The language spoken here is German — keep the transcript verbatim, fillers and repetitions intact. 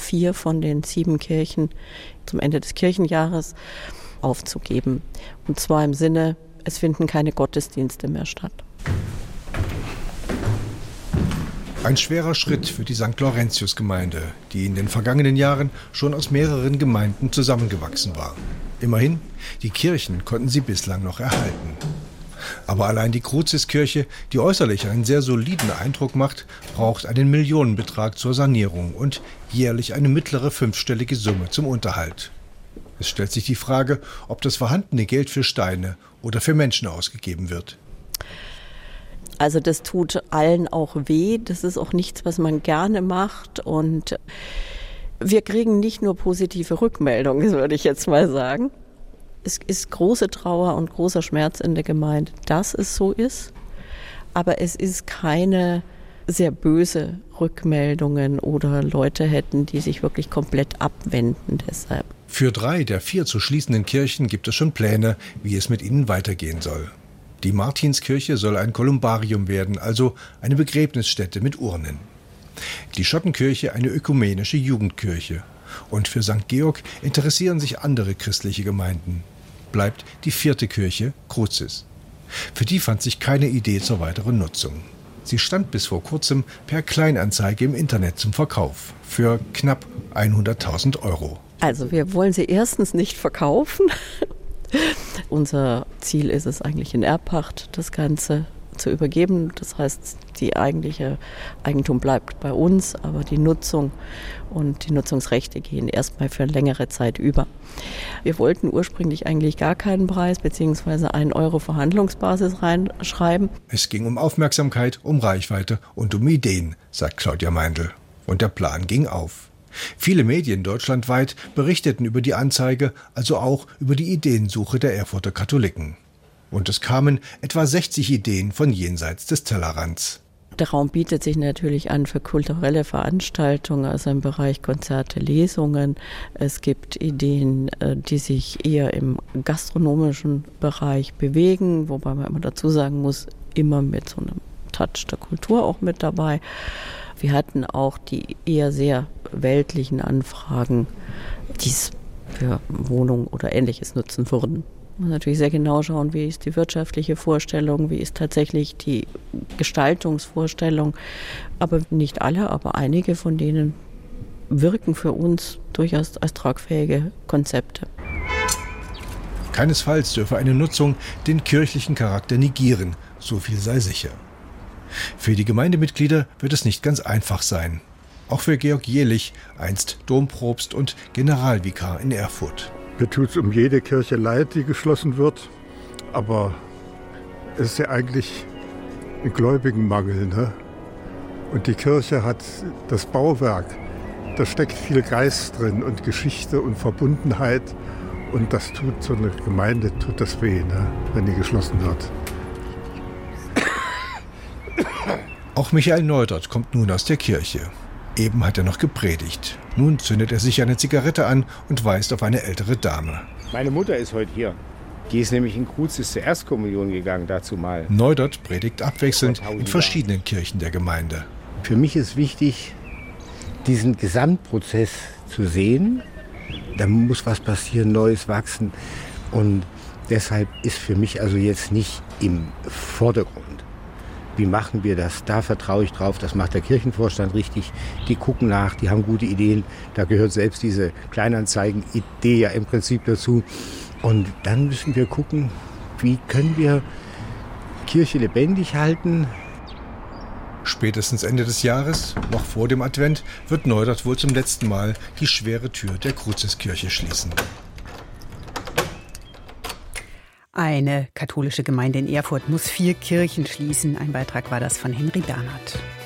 vier von den sieben Kirchen zum Ende des Kirchenjahres aufzugeben. Und zwar im Sinne, es finden keine Gottesdienste mehr statt. Ein schwerer Schritt für die Sankt Laurentius-Gemeinde, die in den vergangenen Jahren schon aus mehreren Gemeinden zusammengewachsen war. Immerhin, die Kirchen konnten sie bislang noch erhalten. Aber allein die Cruziskirche, die äußerlich einen sehr soliden Eindruck macht, braucht einen Millionenbetrag zur Sanierung und jährlich eine mittlere fünfstellige Summe zum Unterhalt. Es stellt sich die Frage, ob das vorhandene Geld für Steine oder für Menschen ausgegeben wird. Also das tut allen auch weh. Das ist auch nichts, was man gerne macht. Und wir kriegen nicht nur positive Rückmeldungen, würde ich jetzt mal sagen. Es ist große Trauer und großer Schmerz in der Gemeinde, dass es so ist. Aber es ist keine sehr böse Rückmeldungen oder Leute hätten, die sich wirklich komplett abwenden deshalb. Für drei der vier zu schließenden Kirchen gibt es schon Pläne, wie es mit ihnen weitergehen soll. Die Martinskirche soll ein Kolumbarium werden, also eine Begräbnisstätte mit Urnen. Die Schottenkirche eine ökumenische Jugendkirche. Und für Sankt Georg interessieren sich andere christliche Gemeinden. Bleibt die vierte Kirche, Kruzis. Für die fand sich keine Idee zur weiteren Nutzung. Sie stand bis vor kurzem per Kleinanzeige im Internet zum Verkauf für knapp hunderttausend Euro. Also wir wollen sie erstens nicht verkaufen. Unser Ziel ist es eigentlich in Erbpacht, das Ganze zu übergeben. Das heißt, die eigentliche Eigentum bleibt bei uns, aber die Nutzung und die Nutzungsrechte gehen erstmal für längere Zeit über. Wir wollten ursprünglich eigentlich gar keinen Preis beziehungsweise einen Euro Verhandlungsbasis reinschreiben. Es ging um Aufmerksamkeit, um Reichweite und um Ideen, sagt Claudia Meindl. Und der Plan ging auf. Viele Medien deutschlandweit berichteten über die Anzeige, also auch über die Ideensuche der Erfurter Katholiken. Und es kamen etwa sechzig Ideen von jenseits des Tellerrands. Der Raum bietet sich natürlich an für kulturelle Veranstaltungen, also im Bereich Konzerte, Lesungen. Es gibt Ideen, die sich eher im gastronomischen Bereich bewegen, wobei man immer dazu sagen muss, immer mit so einem Touch der Kultur auch mit dabei. Wir hatten auch die eher sehr weltlichen Anfragen, die es für Wohnungen oder Ähnliches nutzen würden. Man muss natürlich sehr genau schauen, wie ist die wirtschaftliche Vorstellung, wie ist tatsächlich die Gestaltungsvorstellung. Aber nicht alle, aber einige von denen wirken für uns durchaus als tragfähige Konzepte. Keinesfalls dürfe eine Nutzung den kirchlichen Charakter negieren, so viel sei sicher. Für die Gemeindemitglieder wird es nicht ganz einfach sein. Auch für Georg Jehlich, einst Dompropst und Generalvikar in Erfurt. Mir tut es um jede Kirche leid, die geschlossen wird. Aber es ist ja eigentlich ein Gläubigenmangel, ne? Und die Kirche hat das Bauwerk. Da steckt viel Geist drin und Geschichte und Verbundenheit. Und das tut so eine Gemeinde, tut das weh, ne? Wenn die geschlossen wird. Auch Michael Neudert kommt nun aus der Kirche. Eben hat er noch gepredigt. Nun zündet er sich eine Zigarette an und weist auf eine ältere Dame. Meine Mutter ist heute hier. Die ist nämlich in Kruzis zur Erstkommunion gegangen, dazu mal. Neudert predigt abwechselnd in verschiedenen Kirchen der Gemeinde. Für mich ist wichtig, diesen Gesamtprozess zu sehen. Da muss was passieren, Neues wachsen. Und deshalb ist für mich also jetzt nicht im Vordergrund. Wie machen wir das? Da vertraue ich drauf, das macht der Kirchenvorstand richtig. Die gucken nach, die haben gute Ideen. Da gehört selbst diese Kleinanzeigen-Idee ja im Prinzip dazu. Und dann müssen wir gucken, wie können wir Kirche lebendig halten. Spätestens Ende des Jahres, noch vor dem Advent, wird Neudert wohl zum letzten Mal die schwere Tür der Cruziskirche schließen. Eine katholische Gemeinde in Erfurt muss vier Kirchen schließen. Ein Beitrag war das von Henry Bernhard.